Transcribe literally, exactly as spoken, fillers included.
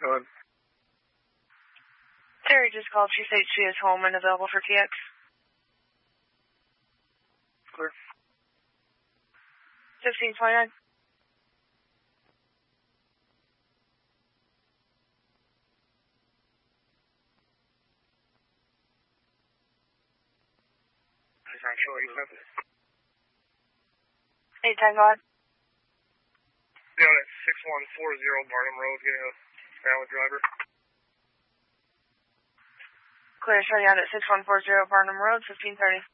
on. Terry just called. She said she is home and available for T X. Clear. fifteen twenty-nine. Eight ten, go ahead. Down at six one four zero Barnum Road, getting a valid driver. Clear, showing out at six one four zero Barnum Road, fifteen thirty.